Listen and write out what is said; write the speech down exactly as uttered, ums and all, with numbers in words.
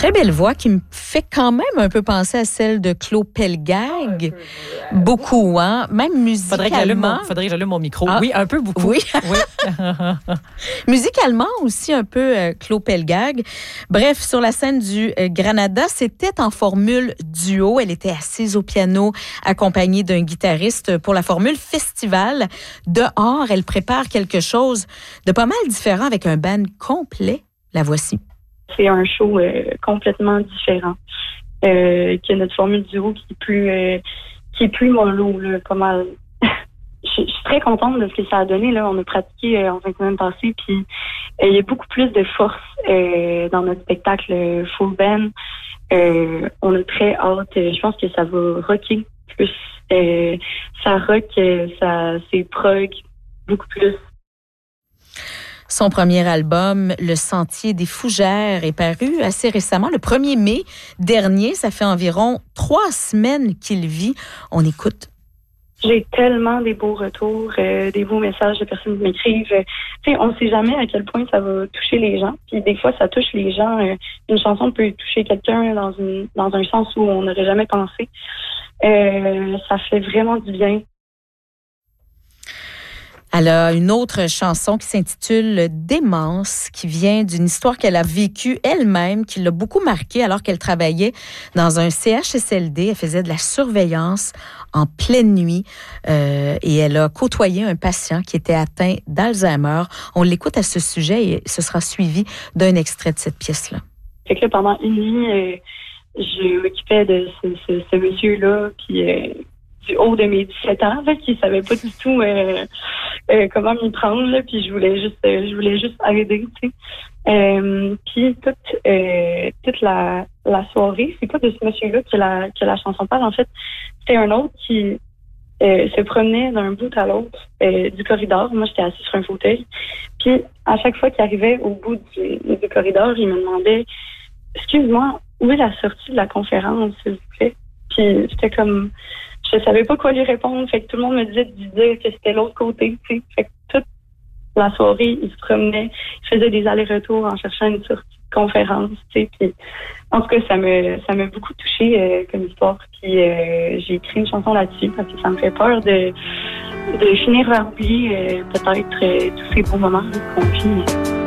Très belle voix qui me fait quand même un peu penser à celle de Claude Pelgag. Ah, beaucoup, hein? Même musicalement. Faudrait que j'allume mon, faudrait que j'allume mon micro. Ah, oui, un peu beaucoup. Oui. oui. Musicalement aussi un peu euh, Claude Pelgag. Bref, sur la scène du euh, Granada, c'était en formule duo. Elle était assise au piano, accompagnée d'un guitariste. Pour la formule festival, dehors, elle prépare quelque chose de pas mal différent avec un band complet. La voici. C'est un show euh, complètement différent euh, que notre formule duo qui est plus euh, qui est plus mollo, là, pas mal. Je suis très contente de ce que ça a donné. Là. On a pratiqué euh, en fin de semaine passée, puis euh, il y a beaucoup plus de force euh, dans notre spectacle euh, full band. Euh, on a très hâte. Je pense que ça va rocker plus. Euh, ça rock, ça c'est prog beaucoup plus. Son premier album, Le Sentier des Fougères, est paru assez récemment, le premier mai dernier. Ça fait environ trois semaines qu'il vit. On écoute. J'ai tellement des beaux retours, euh, des beaux messages de personnes qui m'écrivent. Euh, tu sais, on ne sait jamais à quel point ça va toucher les gens. Puis des fois, ça touche les gens. Euh, une chanson peut toucher quelqu'un dans une dans un sens où on n'aurait jamais pensé. Euh, ça fait vraiment du bien. Elle a une autre chanson qui s'intitule Démence, qui vient d'une histoire qu'elle a vécue elle-même, qui l'a beaucoup marquée alors qu'elle travaillait dans un C H S L D. Elle faisait de la surveillance en pleine nuit euh, et elle a côtoyé un patient qui était atteint d'Alzheimer. On l'écoute à ce sujet et ce sera suivi d'un extrait de cette pièce-là. Fait que là, pendant une nuit, euh, je m'occupais de ce, ce, ce monsieur-là, puis euh, du haut de mes dix-sept ans, là, qui savait pas du tout euh, euh, comment m'y prendre, là, puis je voulais juste euh, je voulais juste aider, tu sais. Euh, puis toute euh, toute la, la soirée, c'est pas de ce monsieur-là que la que la chanson parle, en fait, c'est un autre qui euh, se promenait d'un bout à l'autre euh, du corridor. Moi, j'étais assise sur un fauteuil. Puis à chaque fois qu'il arrivait au bout du, du corridor, il me demandait « Excuse-moi, où est la sortie de la conférence, s'il vous plaît? » Puis j'étais comme... Je savais pas quoi lui répondre, fait que tout le monde me disait de lui dire que c'était l'autre côté, tu sais. Fait que toute la soirée, il se promenait, il faisait des allers-retours en cherchant une sortie de conférence, tu sais. Puis, en tout cas, ça me ça m'a beaucoup touchée euh, comme histoire. Puis euh, j'ai écrit une chanson là-dessus parce que ça me fait peur de de finir par oublier euh, peut-être euh, tous ces beaux moments qu'on vit.